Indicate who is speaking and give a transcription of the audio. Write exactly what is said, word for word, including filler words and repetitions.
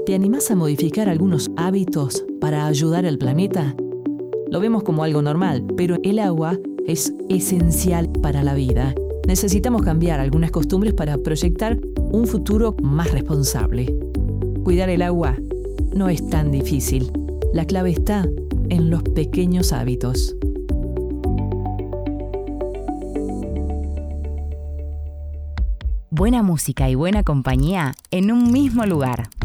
Speaker 1: ¿Te animás a modificar algunos hábitos para ayudar al planeta? Lo vemos como algo normal, pero el agua es esencial para la vida. Necesitamos cambiar algunas costumbres para proyectar un futuro más responsable. Cuidar el agua no es tan difícil. La clave está en los pequeños hábitos.
Speaker 2: Buena música y buena compañía en un mismo lugar.